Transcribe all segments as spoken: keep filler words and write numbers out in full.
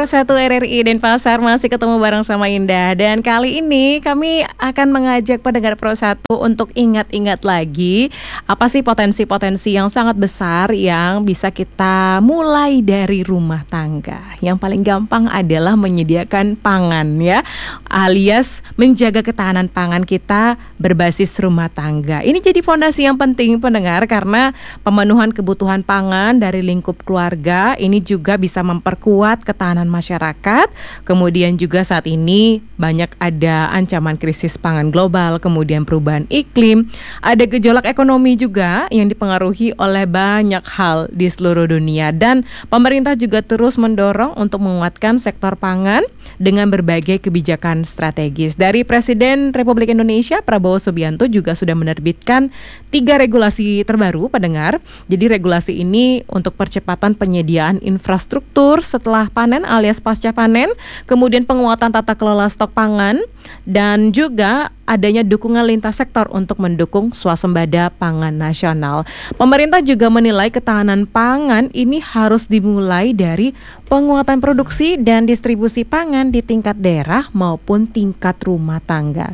Pro satu R R I Denpasar masih ketemu bareng sama Indah. Dan kali ini kami akan mengajak pendengar Pro satu untuk ingat-ingat lagi apa sih potensi-potensi yang sangat besar yang bisa kita mulai dari rumah tangga. Yang paling gampang adalah menyediakan pangan ya, alias menjaga ketahanan pangan kita berbasis rumah tangga. Ini jadi fondasi yang penting pendengar, karena pemenuhan kebutuhan pangan dari lingkup keluarga ini juga bisa memperkuat ketahanan masyarakat. Kemudian juga saat ini banyak ada ancaman krisis pangan global, kemudian perubahan iklim, ada gejolak ekonomi juga yang dipengaruhi oleh banyak hal di seluruh dunia. Dan pemerintah juga terus mendorong untuk menguatkan sektor pangan dengan berbagai kebijakan strategis. Dari Presiden Republik Indonesia Prabowo Subianto juga sudah menerbitkan tiga regulasi terbaru pendengar. Jadi regulasi ini untuk percepatan penyediaan infrastruktur setelah panen alias pasca panen, kemudian penguatan tata kelola stok pangan, dan juga adanya dukungan lintas sektor untuk mendukung swasembada pangan nasional. Pemerintah juga menilai ketahanan pangan ini harus dimulai dari penguatan produksi dan distribusi pangan di tingkat daerah maupun tingkat rumah tangga.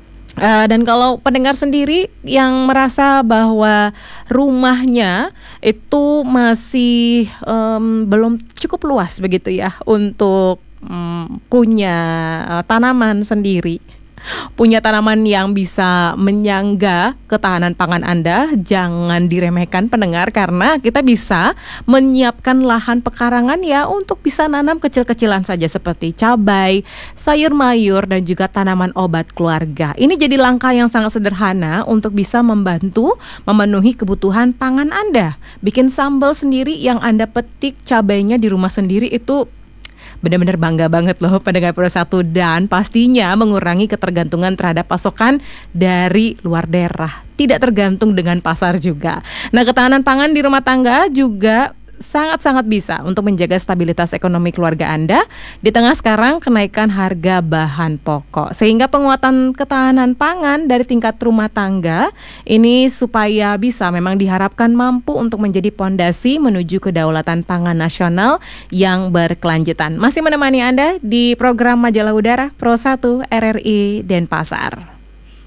Uh, dan kalau pendengar sendiri yang merasa bahwa rumahnya itu masih um, belum cukup luas begitu ya untuk um, punya uh, tanaman sendiri, punya tanaman yang bisa menyangga ketahanan pangan Anda, jangan diremehkan pendengar, karena kita bisa menyiapkan lahan pekarangan ya untuk bisa nanam kecil-kecilan saja seperti cabai, sayur mayur, dan juga tanaman obat keluarga. Ini jadi langkah yang sangat sederhana untuk bisa membantu memenuhi kebutuhan pangan Anda. Bikin sambal sendiri yang Anda petik cabainya di rumah sendiri itu benar-benar bangga banget loh pendengar Pro satu, dan pastinya mengurangi ketergantungan terhadap pasokan dari luar daerah. Tidak tergantung dengan pasar juga. Nah, ketahanan pangan di rumah tangga juga sangat-sangat bisa untuk menjaga stabilitas ekonomi keluarga Anda di tengah sekarang kenaikan harga bahan pokok. Sehingga penguatan ketahanan pangan dari tingkat rumah tangga ini supaya bisa memang diharapkan mampu untuk menjadi pondasi menuju kedaulatan pangan nasional yang berkelanjutan. Masih menemani Anda di program Majalah Udara Pro satu R R I Denpasar.